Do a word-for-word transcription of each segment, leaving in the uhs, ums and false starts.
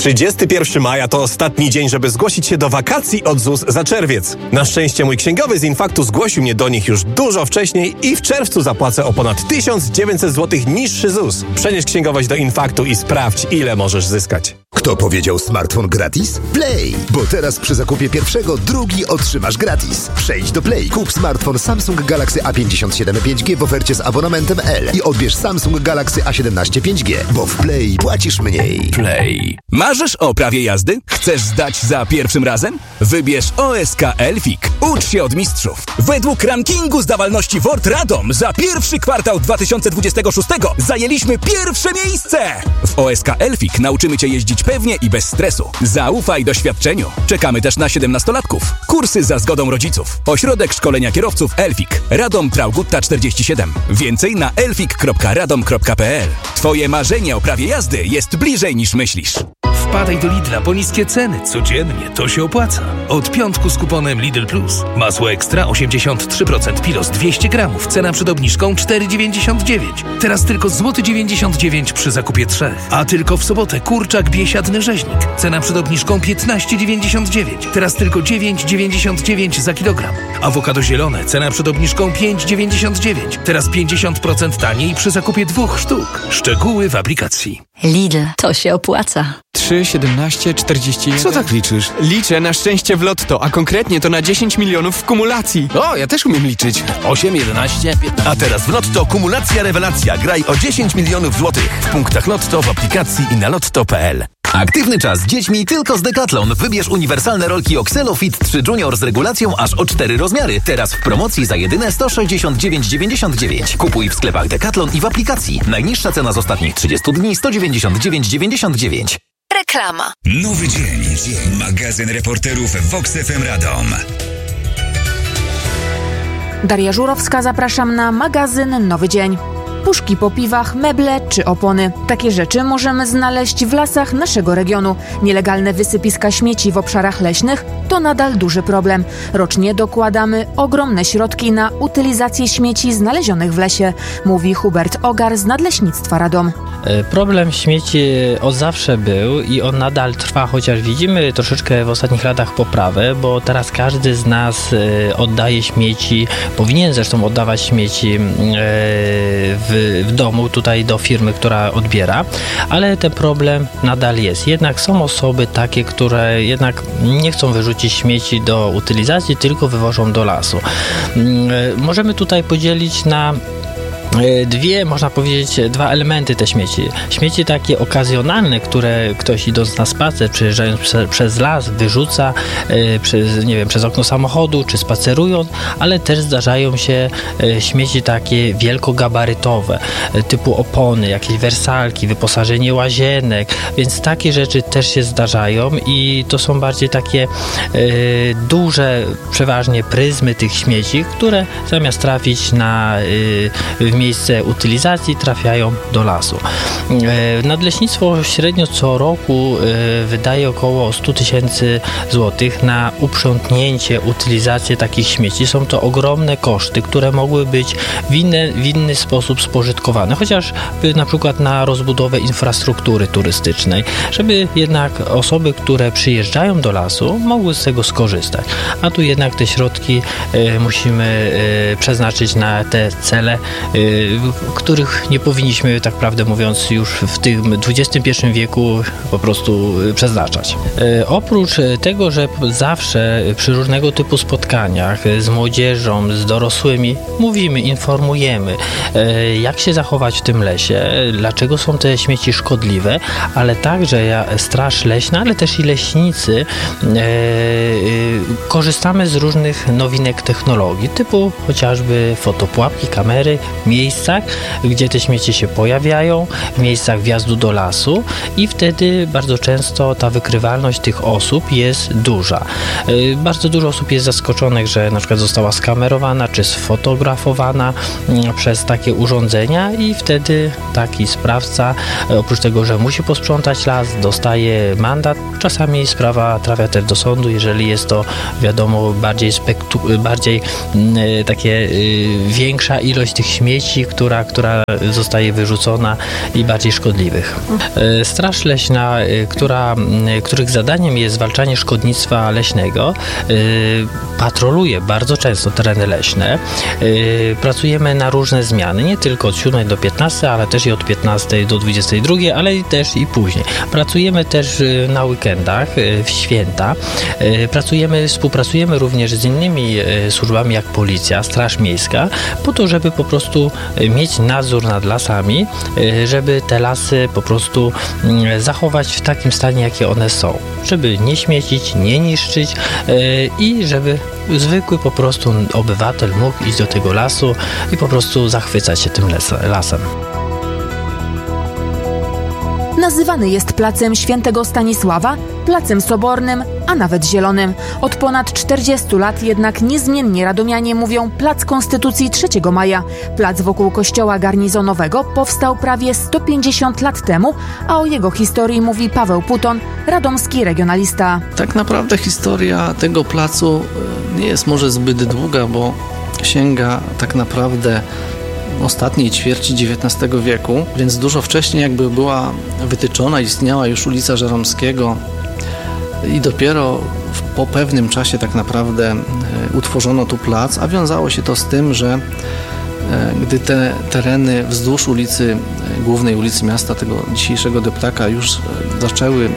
trzydziestego pierwszego maja to ostatni dzień, żeby zgłosić się do wakacji od Z U S za czerwiec. Na szczęście mój księgowy z Infaktu zgłosił mnie do nich już dużo wcześniej i w czerwcu zapłacę o ponad tysiąc dziewięćset złotych niższy Z U S. Przenieś księgowość do Infaktu i sprawdź, ile możesz zyskać. Kto powiedział smartfon gratis? Play! Bo teraz przy zakupie pierwszego drugi otrzymasz gratis. Przejdź do Play, kup smartfon Samsung Galaxy A pięćdziesiąt siedem pięć G w ofercie z abonamentem L i odbierz Samsung Galaxy A siedemnaście pięć G, bo w Play płacisz mniej. Play. Marzysz o prawie jazdy? Chcesz zdać za pierwszym razem? Wybierz O S K Elfik. Ucz się od mistrzów. Według rankingu zdawalności Ford Radom za pierwszy kwartał dwa tysiące dwudziestego szóstego zajęliśmy pierwsze miejsce! W O S K Elfik nauczymy Cię jeździć pewnie i bez stresu. Zaufaj doświadczeniu. Czekamy też na siedemnastolatków. Kursy za zgodą rodziców. Ośrodek szkolenia kierowców Elfik. Radom Traugutta czterdzieści siedem. Więcej na elfik kropka radom kropka p l. Twoje marzenie o prawie jazdy jest bliżej niż myślisz. Wpadaj do Lidla po niskie ceny. Codziennie to się opłaca. Od piątku z kuponem Lidl Plus. Masło ekstra osiemdziesiąt trzy procent Pilos dwieście gramów. Cena przed obniżką cztery dziewięćdziesiąt dziewięć. Teraz tylko złoty dziewięćdziesiąt dziewięć przy zakupie trzech. A tylko w sobotę kurczak biesiadny rzeźnik. Cena przed obniżką piętnaście dziewięćdziesiąt dziewięć. Teraz tylko dziewięć dziewięćdziesiąt dziewięć za kilogram. Awokado zielone. Cena przed obniżką pięć dziewięćdziesiąt dziewięć. Teraz pięćdziesiąt procent taniej przy zakupie dwóch sztuk. Szczegóły w aplikacji. Lidl, to się opłaca. trzy, siedemnaście, czterdzieści jeden. Co tak liczysz? Liczę na szczęście w lotto, a konkretnie to na dziesięć milionów w kumulacji. O, ja też umiem liczyć. osiem, jedenaście, piętnaście. A teraz w Lotto kumulacja rewelacja. Graj o dziesięć milionów złotych. W punktach Lotto, w aplikacji i na lotto kropka p l. Aktywny czas z dziećmi tylko z Decathlon. Wybierz uniwersalne rolki Oxelo Fit trzy Junior z regulacją aż o cztery rozmiary. Teraz w promocji za jedyne sto sześćdziesiąt dziewięć dziewięćdziesiąt dziewięć. Kupuj w sklepach Decathlon i w aplikacji. Najniższa cena z ostatnich trzydziestu dni sto dziewięćdziesiąt dziewięć dziewięćdziesiąt dziewięć. Reklama. Nowy dzień. Magazyn reporterów Vox F M Radom. Daria Żurowska, zapraszam na magazyn Nowy Dzień. Puszki po piwach, meble czy opony. Takie rzeczy możemy znaleźć w lasach naszego regionu. Nielegalne wysypiska śmieci w obszarach leśnych to nadal duży problem. Rocznie dokładamy ogromne środki na utylizację śmieci znalezionych w lesie, mówi Hubert Ogar z Nadleśnictwa Radom. Problem śmieci od zawsze był i on nadal trwa, chociaż widzimy troszeczkę w ostatnich latach poprawę, bo teraz każdy z nas oddaje śmieci, powinien zresztą oddawać śmieci w, w domu, tutaj do firmy, która odbiera, ale ten problem nadal jest. Jednak są osoby takie, które jednak nie chcą wyrzucić śmieci do utylizacji, tylko wywożą do lasu. Możemy tutaj podzielić na dwie, można powiedzieć, dwa elementy te śmieci. Śmieci takie okazjonalne, które ktoś idąc na spacer, przejeżdżając prze, przez las, wyrzuca e, przez, nie wiem, przez okno samochodu, czy spacerując, ale też zdarzają się e, śmieci takie wielkogabarytowe, e, typu opony, jakieś wersalki, wyposażenie łazienek, więc takie rzeczy też się zdarzają i to są bardziej takie e, duże, przeważnie pryzmy tych śmieci, które zamiast trafić na e, w miejsce utylizacji trafiają do lasu. Nadleśnictwo średnio co roku wydaje około sto tysięcy złotych na uprzątnięcie, utylizację takich śmieci. Są to ogromne koszty, które mogły być w inny, w inny sposób spożytkowane, chociażby na przykład na rozbudowę infrastruktury turystycznej, żeby jednak osoby, które przyjeżdżają do lasu, mogły z tego skorzystać. A tu jednak te środki musimy przeznaczyć na te cele, których nie powinniśmy, tak prawdę mówiąc, już w tym dwudziestym pierwszym wieku po prostu przeznaczać. E, oprócz tego, że zawsze przy różnego typu spotkaniach z młodzieżą, z dorosłymi mówimy, informujemy, e, jak się zachować w tym lesie, dlaczego są te śmieci szkodliwe, ale także ja, Straż Leśna, ale też i leśnicy e, e, korzystamy z różnych nowinek technologii, typu chociażby fotopułapki, kamery, miejscach, gdzie te śmieci się pojawiają, w miejscach wjazdu do lasu i wtedy bardzo często ta wykrywalność tych osób jest duża. Bardzo dużo osób jest zaskoczonych, że na przykład została skamerowana czy sfotografowana przez takie urządzenia i wtedy taki sprawca, oprócz tego, że musi posprzątać las, dostaje mandat. Czasami sprawa trafia też do sądu, jeżeli jest to, wiadomo, bardziej, spektu- bardziej takie większa ilość tych śmieci śmieci, która, która zostaje wyrzucona i bardziej szkodliwych. Straż Leśna, która, których zadaniem jest zwalczanie szkodnictwa leśnego, patroluje bardzo często tereny leśne. Pracujemy na różne zmiany, nie tylko od siódmej do piętnastej, ale też i od piętnastej do dwudziestej drugiej, ale też i później. Pracujemy też na weekendach, w święta. Pracujemy, współpracujemy również z innymi służbami jak policja, Straż Miejska, po to, żeby po prostu mieć nadzór nad lasami, żeby te lasy po prostu zachować w takim stanie, jakie one są. Żeby nie śmiecić, nie niszczyć i żeby zwykły po prostu obywatel mógł iść do tego lasu i po prostu zachwycać się tym lasem. Nazywany jest placem Świętego Stanisława, placem sobornym, a nawet zielonym. Od ponad czterdziestu lat jednak niezmiennie radomianie mówią Plac Konstytucji trzeciego maja. Plac wokół kościoła garnizonowego powstał prawie sto pięćdziesiąt lat temu, a o jego historii mówi Paweł Puton, radomski regionalista. Tak naprawdę historia tego placu nie jest może zbyt długa, bo sięga tak naprawdę ostatniej ćwierci dziewiętnastego wieku, więc dużo wcześniej jakby była wytyczona, istniała już ulica Żeromskiego i dopiero po pewnym czasie tak naprawdę utworzono tu plac, a wiązało się to z tym, że gdy te tereny wzdłuż ulicy, głównej ulicy miasta, tego dzisiejszego Deptaka już zaczęły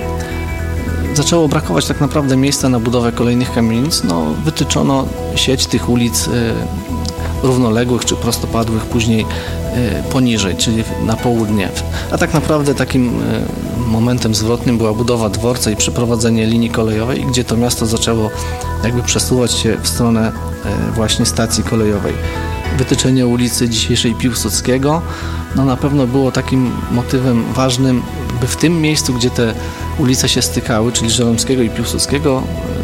zaczęło brakować tak naprawdę miejsca na budowę kolejnych kamienic, no wytyczono sieć tych ulic równoległych czy prostopadłych później poniżej, czyli na południe. A tak naprawdę takim momentem zwrotnym była budowa dworca i przeprowadzenie linii kolejowej, gdzie to miasto zaczęło jakby przesuwać się w stronę właśnie stacji kolejowej. Wytyczenie ulicy dzisiejszej Piłsudskiego no na pewno było takim motywem ważnym, by w tym miejscu, gdzie te ulice się stykały, czyli Żeromskiego i Piłsudskiego,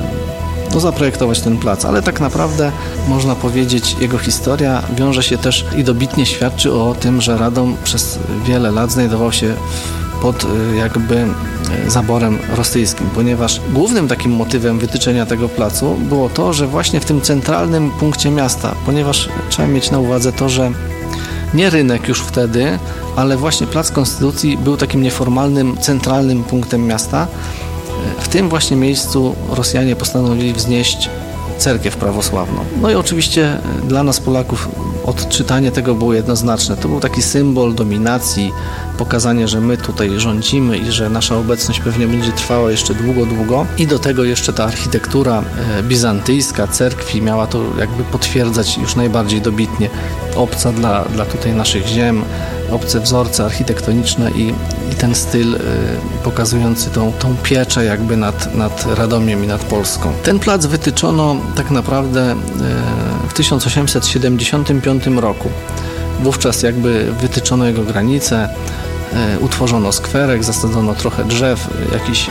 no, zaprojektować ten plac, ale tak naprawdę można powiedzieć, jego historia wiąże się też i dobitnie świadczy o tym, że Radom przez wiele lat znajdował się pod jakby zaborem rosyjskim, ponieważ głównym takim motywem wytyczenia tego placu było to, że właśnie w tym centralnym punkcie miasta, ponieważ trzeba mieć na uwadze to, że nie rynek już wtedy, ale właśnie Plac Konstytucji był takim nieformalnym, centralnym punktem miasta. W tym właśnie miejscu Rosjanie postanowili wznieść cerkiew prawosławną. No i oczywiście dla nas Polaków odczytanie tego było jednoznaczne. To był taki symbol dominacji, pokazanie, że my tutaj rządzimy i że nasza obecność pewnie będzie trwała jeszcze długo, długo. I do tego jeszcze ta architektura bizantyjska cerkwi miała to jakby potwierdzać już najbardziej dobitnie. Obca dla, dla tutaj naszych ziem, obce wzorce architektoniczne i, i ten styl y, pokazujący tą, tą pieczę jakby nad, nad Radomiem i nad Polską. Ten plac wytyczono tak naprawdę y, w tysiąc osiemset siedemdziesiątym piątym roku. Wówczas jakby wytyczono jego granice, y, utworzono skwerek, zasadzono trochę drzew, jakiś y,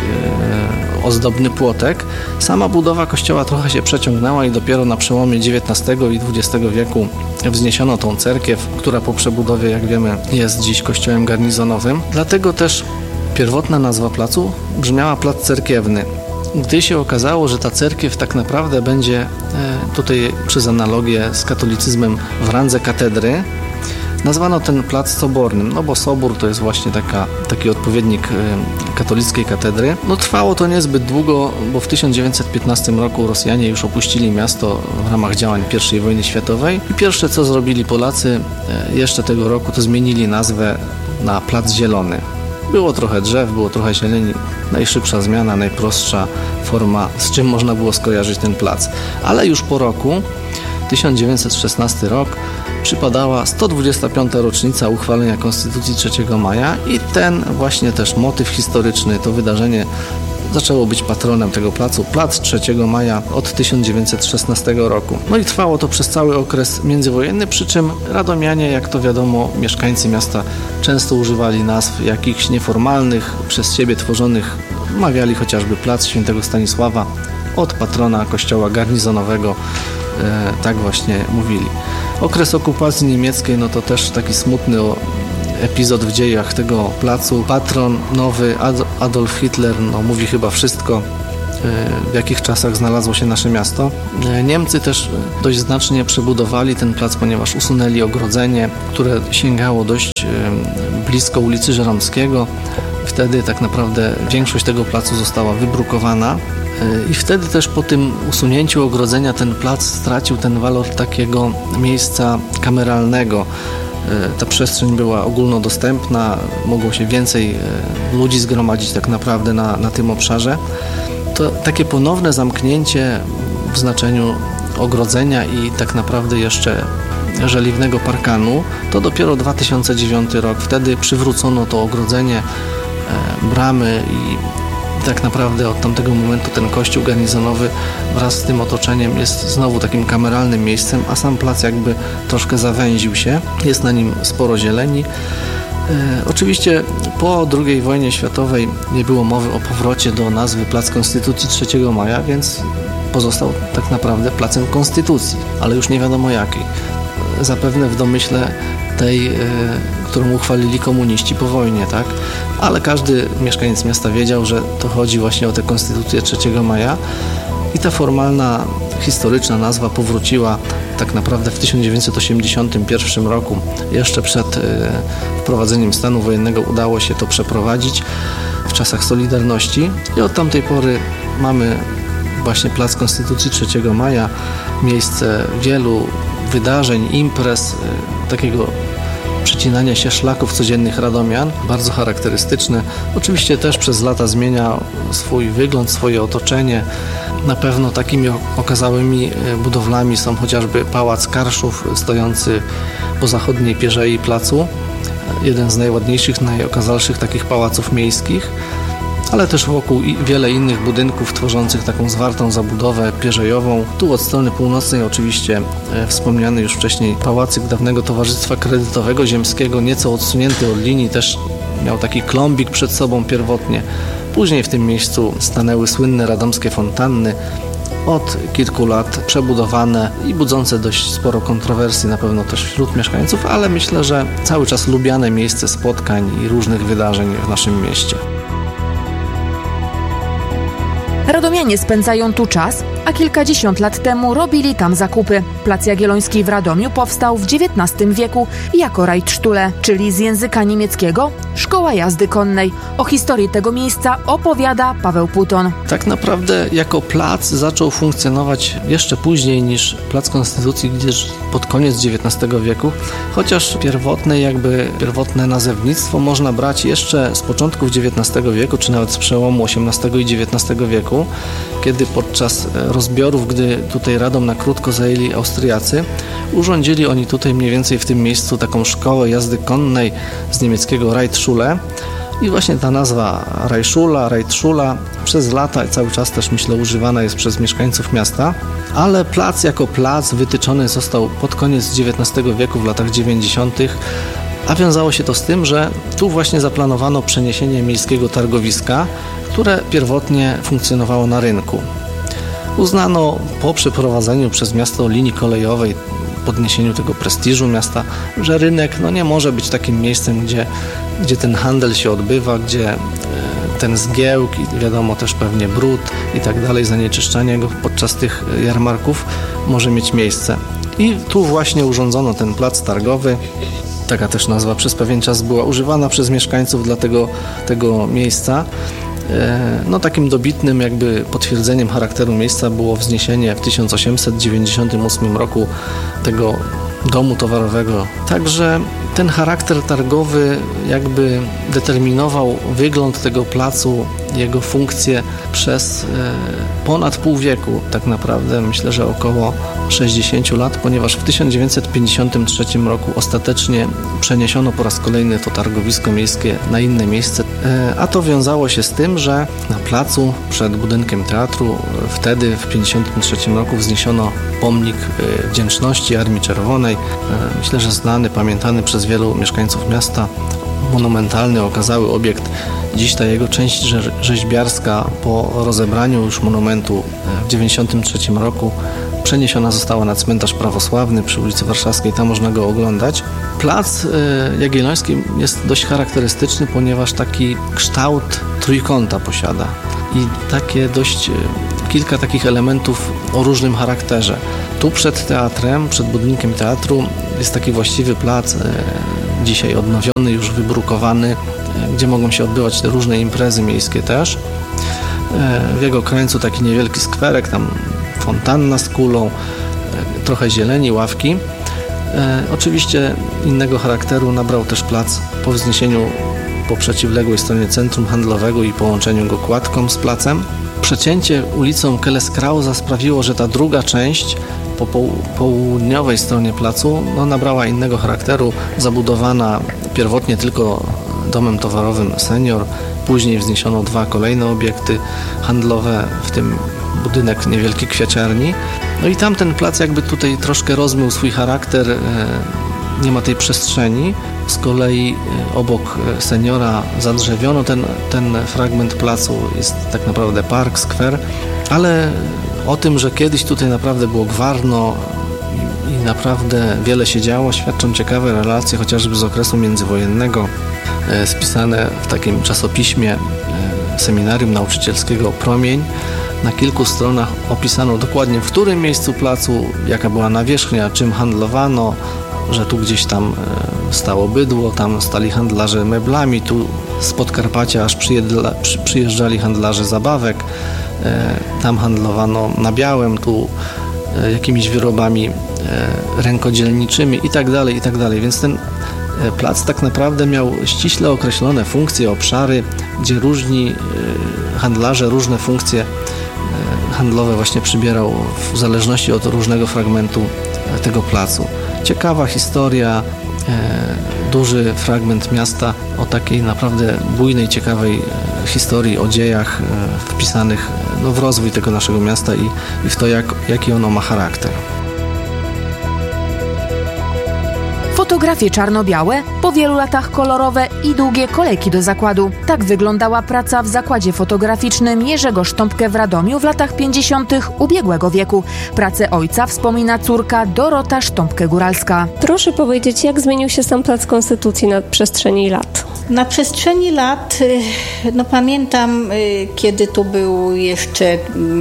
ozdobny płotek. Sama budowa kościoła trochę się przeciągnęła i dopiero na przełomie dziewiętnastego i dwudziestego wieku wzniesiono tą cerkiew, która po przebudowie, jak wiemy, jest dziś kościołem garnizonowym. Dlatego też pierwotna nazwa placu brzmiała Plac Cerkiewny. Gdy się okazało, że ta cerkiew tak naprawdę będzie tutaj przez analogię z katolicyzmem w randze katedry, nazwano ten plac sobornym, no bo sobór to jest właśnie taka, taki odpowiednik katolickiej katedry. No trwało to niezbyt długo, bo w tysiąc dziewięćset piętnastym roku Rosjanie już opuścili miasto w ramach działań pierwszej wojny światowej i pierwsze co zrobili Polacy jeszcze tego roku to zmienili nazwę na Plac Zielony. Było trochę drzew, było trochę zieleni, najszybsza zmiana, najprostsza forma, z czym można było skojarzyć ten plac. Ale już po roku, tysiąc dziewięćset szesnasty rok, przypadała sto dwudziesta piąta rocznica uchwalenia Konstytucji trzeciego maja i ten właśnie też motyw historyczny, to wydarzenie zaczęło być patronem tego placu, Plac trzeciego maja od tysiąc dziewięćset szesnastego roku. No i trwało to przez cały okres międzywojenny, przy czym radomianie, jak to wiadomo, mieszkańcy miasta często używali nazw jakichś nieformalnych, przez siebie tworzonych, mawiali chociażby Plac Świętego Stanisława od patrona kościoła garnizonowego, e, tak właśnie mówili. Okres okupacji niemieckiej, no to też taki smutny epizod w dziejach tego placu. Patron nowy Adolf Hitler, no mówi chyba wszystko. w jakich czasach znalazło się nasze miasto. Niemcy też dość znacznie przebudowali ten plac, ponieważ usunęli ogrodzenie, które sięgało dość blisko ulicy Żeromskiego. Wtedy tak naprawdę większość tego placu została wybrukowana i wtedy też po tym usunięciu ogrodzenia ten plac stracił ten walor takiego miejsca kameralnego. Ta przestrzeń była ogólnodostępna, mogło się więcej ludzi zgromadzić tak naprawdę na, na tym obszarze. To takie ponowne zamknięcie w znaczeniu ogrodzenia i tak naprawdę jeszcze żeliwnego parkanu to dopiero dwa tysiące dziewiąty rok. Wtedy przywrócono to ogrodzenie, bramy i tak naprawdę od tamtego momentu ten kościół garnizonowy wraz z tym otoczeniem jest znowu takim kameralnym miejscem, a sam plac jakby troszkę zawęził się. Jest na nim sporo zieleni. E, oczywiście po drugiej wojnie światowej nie było mowy o powrocie do nazwy Plac Konstytucji trzeciego maja, więc pozostał tak naprawdę Placem Konstytucji, ale już nie wiadomo jakiej. Zapewne w domyśle tej, e, którą uchwalili komuniści po wojnie, tak? Ale każdy mieszkaniec miasta wiedział, że to chodzi właśnie o tę Konstytucję trzeciego maja i ta formalna, historyczna nazwa powróciła tak naprawdę w tysiąc dziewięćset osiemdziesiątym pierwszym roku. Jeszcze przed e, wprowadzeniem stanu wojennego udało się to przeprowadzić w czasach Solidarności i od tamtej pory mamy właśnie Plac Konstytucji trzeciego maja, miejsce wielu wydarzeń, imprez, e, takiego przecinania się szlaków codziennych radomian, bardzo charakterystyczne. Oczywiście też przez lata zmienia swój wygląd, swoje otoczenie. Na pewno takimi okazałymi budowlami są chociażby Pałac Karszów stojący po zachodniej pierzei placu. Jeden z najładniejszych, najokazalszych takich pałaców miejskich, ale też wokół wiele innych budynków tworzących taką zwartą zabudowę pierzejową. Tu od strony północnej oczywiście e, wspomniany już wcześniej pałacyk dawnego Towarzystwa Kredytowego Ziemskiego, nieco odsunięty od linii, też miał taki klombik przed sobą pierwotnie. Później w tym miejscu stanęły słynne radomskie fontanny, od kilku lat przebudowane i budzące dość sporo kontrowersji na pewno też wśród mieszkańców, ale myślę, że cały czas lubiane miejsce spotkań i różnych wydarzeń w naszym mieście. Radomianie spędzają tu czas, a kilkadziesiąt lat temu robili tam zakupy. Plac Jagielloński w Radomiu powstał w dziewiętnastym wieku jako Reitschule, czyli z języka niemieckiego Szkoła Jazdy Konnej. O historii tego miejsca opowiada Paweł Puton. Tak naprawdę jako plac zaczął funkcjonować jeszcze później niż Plac Konstytucji, gdzieś pod koniec dziewiętnastego wieku, chociaż pierwotne jakby pierwotne nazewnictwo można brać jeszcze z początków dziewiętnastego wieku, czy nawet z przełomu osiemnastego i dziewiętnastego wieku, kiedy podczas rozbiorów, gdy tutaj Radom na krótko zajęli Austriacy, urządzili oni tutaj mniej więcej w tym miejscu taką szkołę jazdy konnej z niemieckiego Reitschule i właśnie ta nazwa Reitschula, Reitschula przez lata cały czas też myślę używana jest przez mieszkańców miasta, ale plac jako plac wytyczony został pod koniec dziewiętnastego wieku w latach dziewięćdziesiątych, a wiązało się to z tym, że tu właśnie zaplanowano przeniesienie miejskiego targowiska, które pierwotnie funkcjonowało na rynku. Uznano po przeprowadzeniu przez miasto linii kolejowej, podniesieniu tego prestiżu miasta, że rynek no, nie może być takim miejscem, gdzie, gdzie ten handel się odbywa, gdzie e, ten zgiełk i wiadomo też pewnie brud i tak dalej, zanieczyszczanie go podczas tych jarmarków może mieć miejsce. I tu właśnie urządzono ten plac targowy. Taka też nazwa przez pewien czas była używana przez mieszkańców dla tego, tego miejsca. No takim dobitnym jakby potwierdzeniem charakteru miejsca było wzniesienie w tysiąc osiemset dziewięćdziesiątym ósmym roku tego domu towarowego. Także ten charakter targowy jakby determinował wygląd tego placu, jego funkcję przez ponad pół wieku tak naprawdę, myślę, że około sześćdziesiąt lat, ponieważ w tysiąc dziewięćset pięćdziesiątym trzecim roku ostatecznie przeniesiono po raz kolejny to targowisko miejskie na inne miejsce, a to wiązało się z tym, że na placu przed budynkiem teatru wtedy w tysiąc dziewięćset pięćdziesiątym trzecim roku wzniesiono pomnik wdzięczności Armii Czerwonej. Myślę, że znany, pamiętany przez wielu mieszkańców miasta, monumentalny, okazały obiekt. Dziś ta jego część rzeźbiarska po rozebraniu już monumentu w tysiąc dziewięćset dziewięćdziesiątym trzecim roku przeniesiona została na cmentarz prawosławny przy ulicy Warszawskiej, tam można go oglądać. Plac Jagielloński jest dość charakterystyczny, ponieważ taki kształt trójkąta posiada. i takie dość, kilka takich elementów o różnym charakterze. Tu przed teatrem, przed budynkiem teatru jest taki właściwy plac, dzisiaj odnowiony, już wybrukowany, gdzie mogą się odbywać te różne imprezy miejskie też. W jego krańcu taki niewielki skwerek, tam fontanna z kulą, trochę zieleni, ławki. E, oczywiście innego charakteru nabrał też plac po wzniesieniu po przeciwległej stronie centrum handlowego i połączeniu go kładką z placem. Przecięcie ulicą Kelleskrausa sprawiło, że ta druga część po południowej stronie placu no, nabrała innego charakteru, zabudowana pierwotnie tylko domem towarowym Senior. Później wzniesiono dwa kolejne obiekty handlowe, w tym budynek niewielkiej kwiaciarni. No i tamten plac jakby tutaj troszkę rozmył swój charakter, nie ma tej przestrzeni. Z kolei obok Seniora zadrzewiono ten, ten fragment placu, jest tak naprawdę park, skwer, ale o tym, że kiedyś tutaj naprawdę było gwarno i, i naprawdę wiele się działo, świadczą ciekawe relacje chociażby z okresu międzywojennego, spisane w takim czasopiśmie Seminarium Nauczycielskiego Promień. Na kilku stronach opisano dokładnie, w którym miejscu placu, jaka była nawierzchnia, czym handlowano, że tu gdzieś tam stało bydło, tam stali handlarze meblami, tu z Podkarpacia aż przyjeżdżali handlarze zabawek, tam handlowano nabiałem, tu jakimiś wyrobami rękodzielniczymi i tak dalej, i tak dalej. Więc ten plac tak naprawdę miał ściśle określone funkcje, obszary, gdzie różni handlarze różne funkcje handlowe właśnie przybierał w zależności od różnego fragmentu tego placu. Ciekawa historia, duży fragment miasta o takiej naprawdę bujnej, ciekawej historii, o dziejach wpisanych no, w rozwój tego naszego miasta i, i w to, jak, jaki ono ma charakter. Fotografie czarno-białe, po wielu latach kolorowe i długie kolejki do zakładu. Tak wyglądała praca w zakładzie fotograficznym Jerzego Sztąpkę w Radomiu w latach pięćdziesiątych ubiegłego wieku. Pracę ojca wspomina córka Dorota Sztąpkę-Góralska. Proszę powiedzieć, jak zmienił się sam Plac Konstytucji na przestrzeni lat? Na przestrzeni lat, no pamiętam, kiedy tu był jeszcze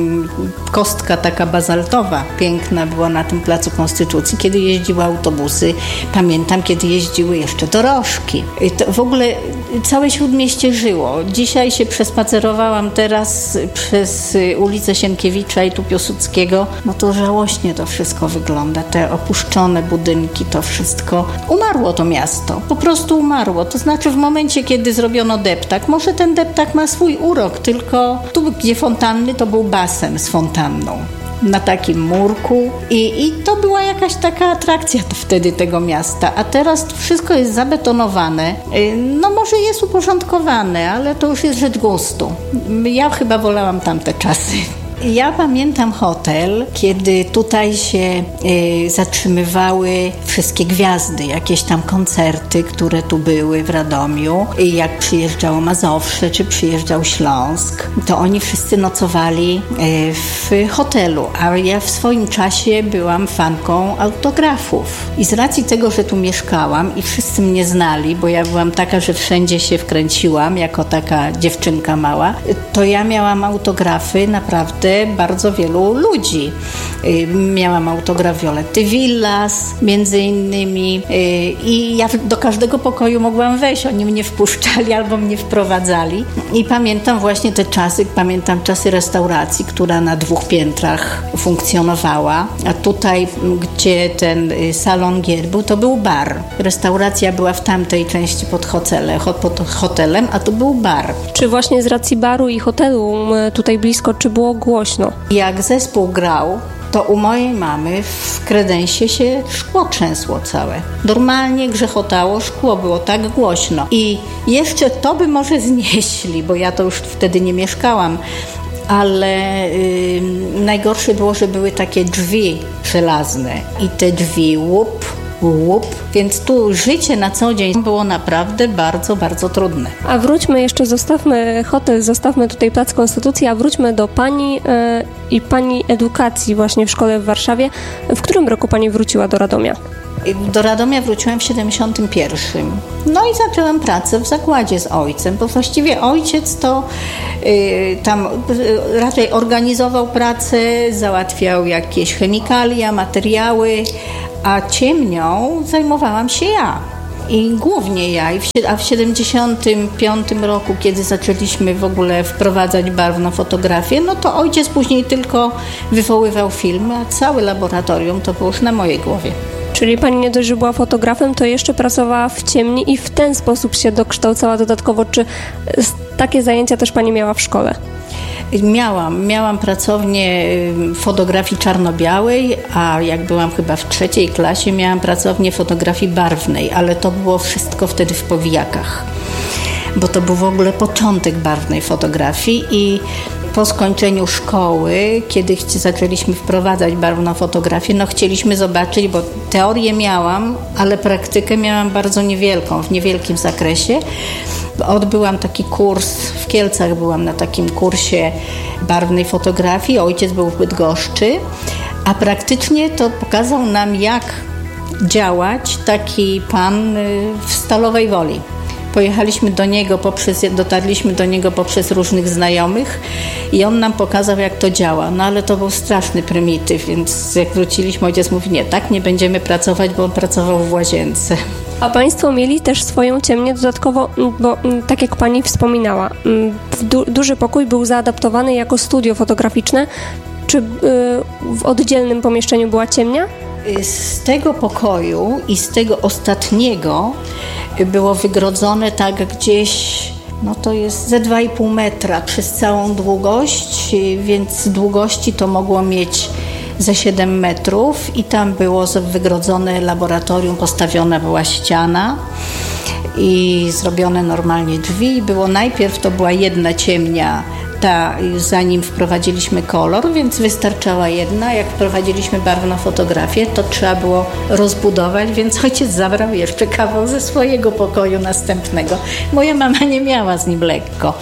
kostka taka bazaltowa, piękna była na tym Placu Konstytucji, kiedy jeździły autobusy. Pamiętam, kiedy jeździły jeszcze dorożki. To w ogóle całe Śródmieście żyło. Dzisiaj się przespacerowałam teraz przez ulicę Sienkiewicza i tu Piłsudskiego. No to żałośnie to wszystko wygląda. Te opuszczone budynki, to wszystko. Umarło to miasto. Po prostu umarło. To znaczy w momencie, kiedy zrobiono deptak, może ten deptak ma swój urok, tylko tu, gdzie fontanny, to był basen z fontanną na takim murku i, i to była jakaś taka atrakcja to wtedy tego miasta, a teraz to wszystko jest zabetonowane, no może jest uporządkowane, ale to już jest rzecz gustu. Ja chyba wolałam tamte czasy. Ja pamiętam hotel, kiedy tutaj się y, zatrzymywały wszystkie gwiazdy, jakieś tam koncerty, które tu były w Radomiu. I jak przyjeżdżało Mazowsze, czy przyjeżdżał Śląsk, to oni wszyscy nocowali y, w hotelu, a ja w swoim czasie byłam fanką autografów. I z racji tego, że tu mieszkałam i wszyscy mnie znali, bo ja byłam taka, że wszędzie się wkręciłam, jako taka dziewczynka mała, to ja miałam autografy naprawdę bardzo wielu ludzi. Miałam autograf Violetty Villas, między innymi, i ja do każdego pokoju mogłam wejść. Oni mnie wpuszczali albo mnie wprowadzali. I pamiętam właśnie te czasy, pamiętam czasy restauracji, która na dwóch piętrach funkcjonowała, a tutaj, gdzie ten salon gier był, to był bar. Restauracja była w tamtej części pod hotelem, pod hotelem, a tu był bar. Czy właśnie z racji baru i hotelu tutaj blisko, czy było głośno? Jak zespół grał, to u mojej mamy w kredensie się szkło trzęsło całe. Normalnie grzechotało szkło, było tak głośno. I jeszcze to by może znieśli, bo ja to już wtedy nie mieszkałam, ale yy, najgorsze było, że były takie drzwi żelazne i te drzwi łup, łup, więc tu życie na co dzień było naprawdę bardzo, bardzo trudne. A wróćmy jeszcze, zostawmy hotel, zostawmy tutaj Plac Konstytucji, a wróćmy do Pani yy, i Pani edukacji właśnie w szkole w Warszawie. W którym roku Pani wróciła do Radomia? Do Radomia wróciłam w siedemdziesiątym pierwszym. No i zaczęłam pracę w zakładzie z ojcem, bo właściwie ojciec to tam raczej organizował pracę, załatwiał jakieś chemikalia, materiały, a ciemnią zajmowałam się ja. I głównie ja. A w siedemdziesiątym piątym roku, kiedy zaczęliśmy w ogóle wprowadzać barwną fotografię, no to ojciec później tylko wywoływał filmy, a całe laboratorium to było już na mojej głowie. Czyli pani nie dość, że była fotografem, to jeszcze pracowała w ciemni i w ten sposób się dokształcała dodatkowo. Czy takie zajęcia też pani miała w szkole? Miałam, miałam pracownię fotografii czarno-białej, a jak byłam chyba w trzeciej klasie, miałam pracownię fotografii barwnej, ale to było wszystko wtedy w powijakach, bo to był w ogóle początek barwnej fotografii i po skończeniu szkoły, kiedy zaczęliśmy wprowadzać barwną fotografię, no chcieliśmy zobaczyć, bo teorię miałam, ale praktykę miałam bardzo niewielką, w niewielkim zakresie. Odbyłam taki kurs, w Kielcach byłam na takim kursie barwnej fotografii, ojciec był w Bydgoszczy, a praktycznie to pokazał nam, jak działać taki pan w Stalowej Woli. Pojechaliśmy do niego, poprzez, dotarliśmy do niego poprzez różnych znajomych i on nam pokazał, jak to działa. No ale to był straszny prymityw, więc jak wróciliśmy, ojciec mówi, nie, tak nie będziemy pracować, bo on pracował w łazience. A państwo mieli też swoją ciemnię dodatkowo, bo tak jak pani wspominała, du- duży pokój był zaadaptowany jako studio fotograficzne. Czy yy, w oddzielnym pomieszczeniu była ciemnia? Z tego pokoju i z tego ostatniego było wygrodzone tak gdzieś, no to jest ze dwa i pół metra przez całą długość, więc długości to mogło mieć ze siedem metrów i tam było wygrodzone laboratorium, postawiona była ściana i zrobione normalnie drzwi. Było najpierw, to była jedna ciemnia, ta, zanim wprowadziliśmy kolor, więc wystarczała jedna. Jak wprowadziliśmy barwną fotografię, to trzeba było rozbudować, więc ojciec zabrał jeszcze kawał ze swojego pokoju następnego. Moja mama nie miała z nim lekko.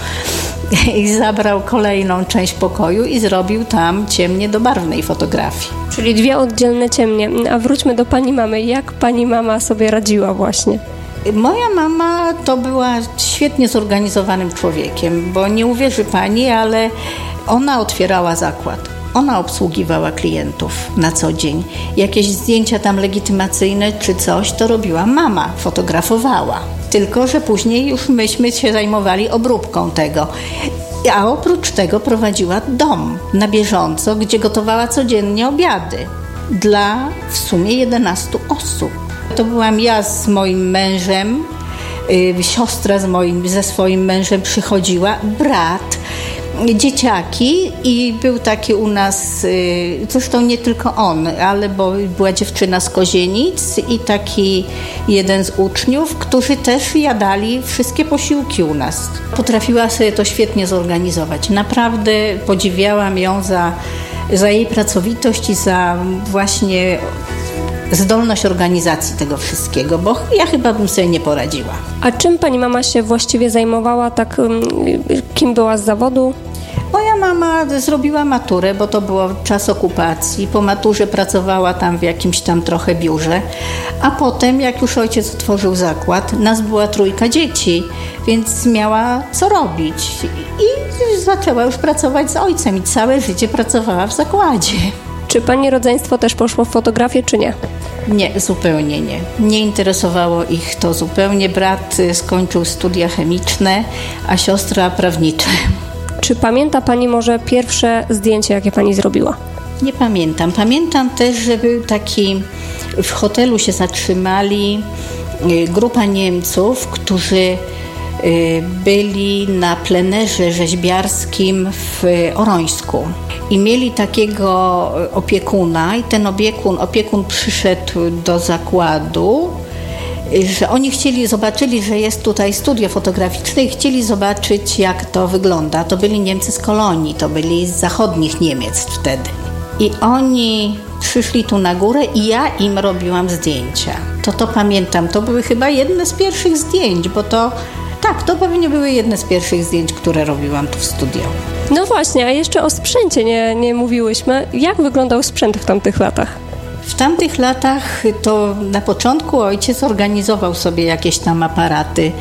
I zabrał kolejną część pokoju i zrobił tam ciemnię do barwnej fotografii. Czyli dwie oddzielne ciemnie. A wróćmy do pani mamy. Jak pani mama sobie radziła właśnie? Moja mama to była świetnie zorganizowanym człowiekiem, bo nie uwierzy pani, ale ona otwierała zakład. Ona obsługiwała klientów na co dzień. Jakieś zdjęcia tam legitymacyjne czy coś, to robiła mama, fotografowała. Tylko że później już myśmy się zajmowali obróbką tego. A oprócz tego prowadziła dom na bieżąco, gdzie gotowała codziennie obiady dla w sumie jedenastu osób. To byłam ja z moim mężem, yy, siostra z moim, ze swoim mężem przychodziła, brat, dzieciaki i był taki u nas, yy, zresztą nie tylko on, ale bo była dziewczyna z Kozienic i taki jeden z uczniów, którzy też jadali wszystkie posiłki u nas. Potrafiła sobie to świetnie zorganizować. Naprawdę podziwiałam ją za, za jej pracowitość i za właśnie zdolność organizacji tego wszystkiego, bo ja chyba bym sobie nie poradziła. A czym pani mama się właściwie zajmowała, tak kim była z zawodu? Moja mama zrobiła maturę, bo to było czas okupacji. Po maturze pracowała tam w jakimś tam trochę biurze, a potem jak już ojciec otworzył zakład, nas była trójka dzieci, więc miała co robić i zaczęła już pracować z ojcem i całe życie pracowała w zakładzie. Czy pani rodzeństwo też poszło w fotografię, czy nie? Nie, zupełnie nie. Nie interesowało ich to zupełnie. Brat skończył studia chemiczne, a siostra prawnicze. Czy pamięta pani może pierwsze zdjęcie, jakie pani zrobiła? Nie pamiętam. Pamiętam też, że był taki, w hotelu się zatrzymali grupa Niemców, którzy byli na plenerze rzeźbiarskim w Orońsku i mieli takiego opiekuna i ten opiekun, opiekun przyszedł do zakładu, że oni chcieli, zobaczyli, że jest tutaj studio fotograficzne i chcieli zobaczyć, jak to wygląda. To byli Niemcy z kolonii, to byli z zachodnich Niemiec wtedy. I oni przyszli tu na górę i ja im robiłam zdjęcia. To to pamiętam, to były chyba jedne z pierwszych zdjęć, bo to tak, to pewnie były jedne z pierwszych zdjęć, które robiłam tu w studio. No właśnie, a jeszcze o sprzęcie nie, nie mówiłyśmy. Jak wyglądał sprzęt w tamtych latach? W tamtych latach to na początku ojciec organizował sobie jakieś tam aparaty.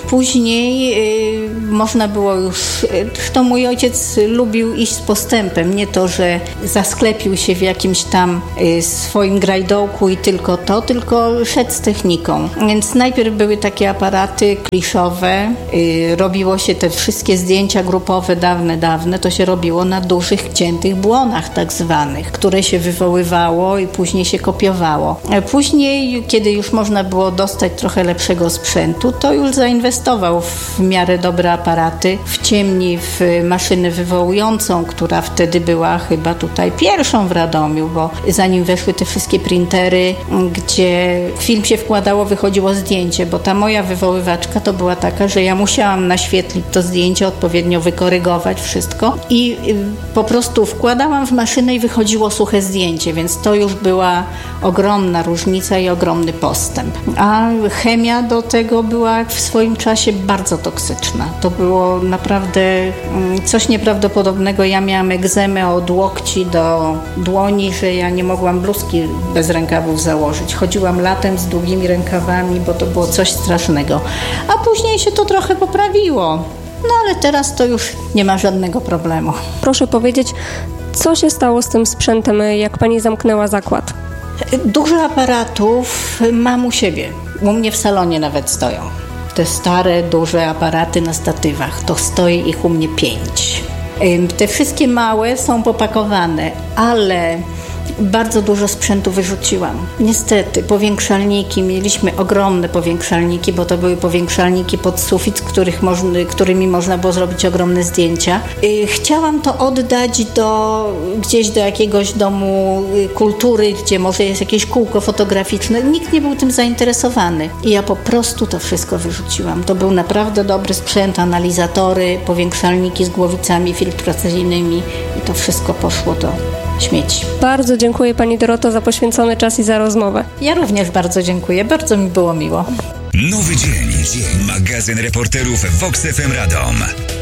Później y, można było już, zresztą mój ojciec lubił iść z postępem, nie to, że zasklepił się w jakimś tam y, swoim grajdołku i tylko to, tylko szedł z techniką. Więc najpierw były takie aparaty kliszowe, y, robiło się te wszystkie zdjęcia grupowe dawne, dawne, to się robiło na dużych, ciętych błonach tak zwanych, które się wywoływało i później się kopiowało. Później, kiedy już można było dostać trochę lepszego sprzętu, to już zainwestował w miarę dobre aparaty, w ciemni, w maszynę wywołującą, która wtedy była chyba tutaj pierwszą w Radomiu, bo zanim weszły te wszystkie printery, gdzie film się wkładało, wychodziło zdjęcie, bo ta moja wywoływaczka to była taka, że ja musiałam naświetlić to zdjęcie, odpowiednio wykorygować wszystko i po prostu wkładałam w maszynę i wychodziło suche zdjęcie, więc to już była ogromna różnica i ogromny postęp. A chemia do tego była w swoim czasie bardzo toksyczna. To było naprawdę coś nieprawdopodobnego. Ja miałam egzemę od łokci do dłoni, że ja nie mogłam bluzki bez rękawów założyć. Chodziłam latem z długimi rękawami, bo to było coś strasznego. A później się to trochę poprawiło. No ale teraz to już nie ma żadnego problemu. Proszę powiedzieć, co się stało z tym sprzętem, jak pani zamknęła zakład? Dużo aparatów mam u siebie. U mnie w salonie nawet stoją. Te stare, duże aparaty na statywach. To stoi ich u mnie pięć. Te wszystkie małe są popakowane, ale bardzo dużo sprzętu wyrzuciłam. Niestety, powiększalniki, mieliśmy ogromne powiększalniki, bo to były powiększalniki pod sufit, których można, którymi można było zrobić ogromne zdjęcia. Chciałam to oddać do, gdzieś do jakiegoś domu kultury, gdzie może jest jakieś kółko fotograficzne. Nikt nie był tym zainteresowany. I ja po prostu to wszystko wyrzuciłam. To był naprawdę dobry sprzęt, analizatory, powiększalniki z głowicami filtracyjnymi i to wszystko poszło do śmieci. Bardzo dziękuję pani Doroto za poświęcony czas i za rozmowę. Ja również bardzo dziękuję, bardzo mi było miło. Nowy dzień. Magazyn reporterów Vox F M Radom.